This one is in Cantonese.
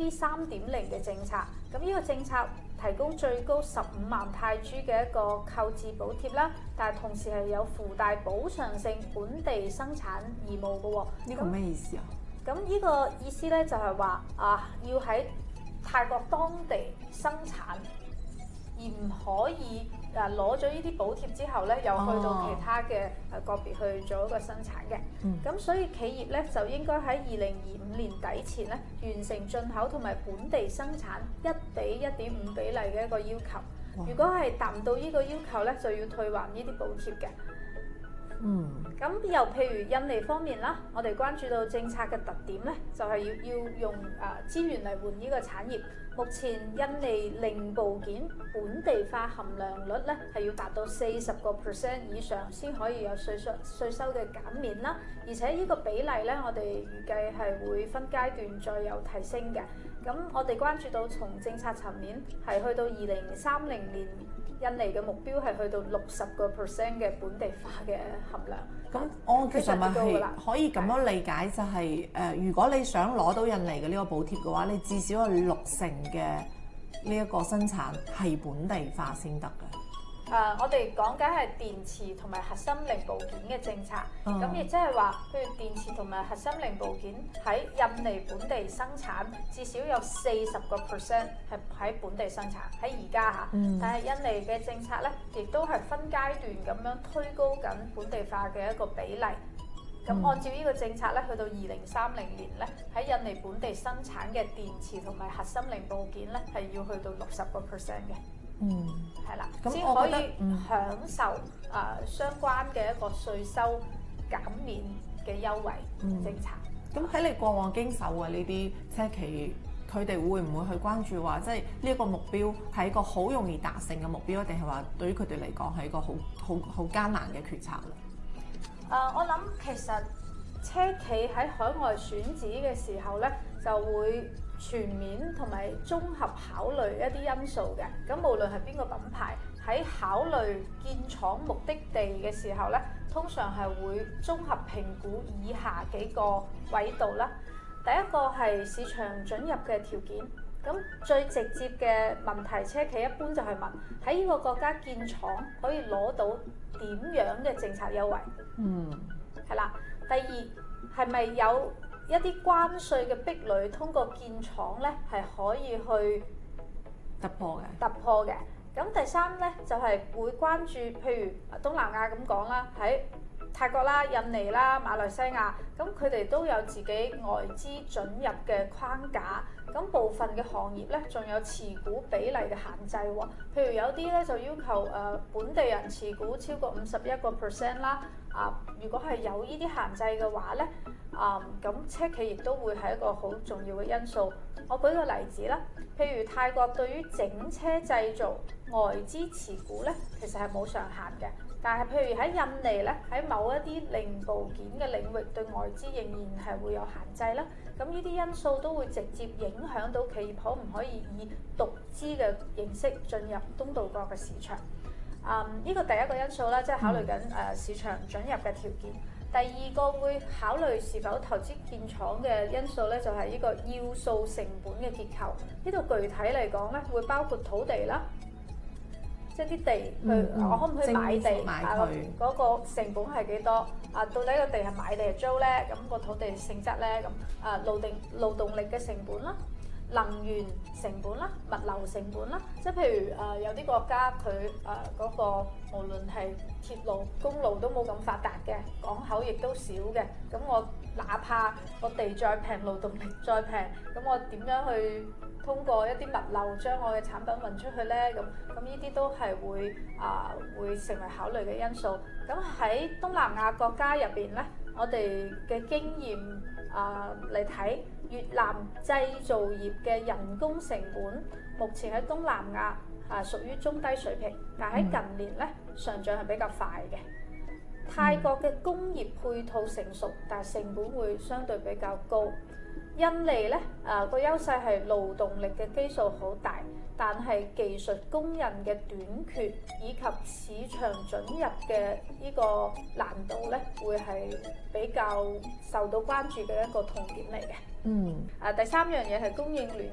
EV 3.0嘅政策。咁呢個政策提供最高15萬泰銖嘅一個購置補貼啦，但係同時係有附帶補償性本地生產義務嘅喎。 呢個咩意思啊？ 咁呢個意思咧就係話要喺泰國當地生產，而唔可以攞咗呢啲補貼之後咧，又去到其他嘅個別去做一個生產嘅。咁所以企業咧就應該喺2025年底前咧完成進口同埋本地生產1:1.5比例嘅一個要求。如果係達唔到呢個要求咧，就要退還呢啲補貼嘅。咁又譬如印尼方面啦，我哋關注到政策嘅特點咧，就係要用資源嚟換呢個產業。目前印尼零部件本地化含量率咧係要達到40% 以上先可以有稅收嘅減免啦，而且呢個比例咧，我哋預計係會分階段再有提升嘅。咁我哋關注到從政策層面係去到2030年，印尼嘅目標係去到60% 嘅本地化嘅含量。 咁我其實咪係可以咁樣理解，就係如果你想攞到印尼嘅呢個補貼嘅話，你至少係60%嘅呢一個生產係本地化先得嘅。 我哋講緊係電池同埋核心零部件嘅政策，咁亦即係話，譬如電池同埋核心零部件喺印尼本地生產，至少有40% 係喺本地生產。喺而家嚇，但係印尼嘅政策咧，亦都係分階段咁樣推高緊本地化嘅一個比例。咁按照呢個政策咧，去到2030年咧，喺印尼本地生產嘅電池同埋核心零部件咧，係要去到60% 嘅。係啦，先可以享受相關嘅一個稅收減免嘅優惠政策。 咁喺你過往經手嘅呢啲車企，佢哋會唔會去關注話，即係呢一個目標係一個好容易達成嘅目標，定係話對於佢哋嚟講係一個好艱難嘅決策咧？ 我諗其實車企喺海外選址嘅時候咧，就會全面同埋綜合考慮一啲因素嘅。咁無論係邊個品牌喺考慮建廠目的地嘅時候咧，通常係會綜合評估以下幾個維度啦。第一個係市場准入嘅條件。咁最直接嘅問題，車企一般就係問喺呢個國家建廠可以攞到點樣嘅政策優惠？係啦。第二係咪有一啲關稅嘅壁壘通過建廠咧係可以去突破嘅？ 咁第三咧就係會關注，譬如東南亞咁講啦，喺泰國啦、印尼啦、馬來西亞，咁佢哋都有自己外資准入嘅框架。咁部分嘅行業咧，仲有持股比例嘅限制喎。譬如有啲咧就要求本地人持股超過51% 啦。如果係有呢啲限制嘅話咧，咁車企亦都會係一個好重要嘅因素。我舉個例子啦，譬如泰國對於整車製造外資持股咧，其實係冇上限嘅。但係譬如喺印尼咧，喺某一啲零部件嘅領域對外資仍然係會有限制啦。咁呢啲因素都會直接影響到企業可唔可以以獨資嘅形式進入東道國嘅市場。呢個第一個因素啦，即係考慮緊市場准入嘅條件。第二個會考慮是否投資建廠嘅因素咧，就係呢個要素成本嘅結構。呢度具體嚟講咧，會包括土地啦。即係啲地，我可唔可以買地？嗰個成本係幾多？到底個地係買定係租咧？咁個土地性質咧？咁勞動力嘅成本啦，能源成本啦，物流成本啦。即係譬如有啲國家佢嗰個無論係鐵路、公路都冇咁發達嘅，港口亦都少嘅。咁我哪怕個地再平，勞動力再平，咁我點樣去通過一啲物流將我嘅產品運出去咧？咁呢啲都係會成為考慮嘅因素。咁喺東南亞國家入邊咧，我哋嘅經驗嚟睇，越南製造業嘅人工成本目前喺東南亞屬於中低水平，但喺近年咧上漲係比較快嘅。泰國嘅工業配套成熟，但係成本會相對比較高。印尼咧個優勢係勞動力嘅基數好大，但係技術工人嘅短缺以及市場准入嘅呢個難度咧，會係比較受到關注嘅一個痛點嚟嘅。第三樣嘢係供應鏈